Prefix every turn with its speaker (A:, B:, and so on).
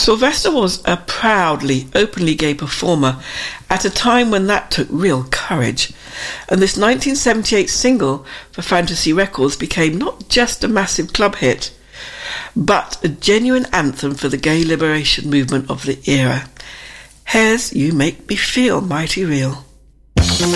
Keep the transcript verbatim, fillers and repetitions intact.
A: Sylvester was a proudly, openly gay performer at a time when that took real courage. And this nineteen seventy-eight single for Fantasy Records became not just a massive club hit, but a genuine anthem for the gay liberation movement of the era. Here's You Make Me Feel Mighty Real.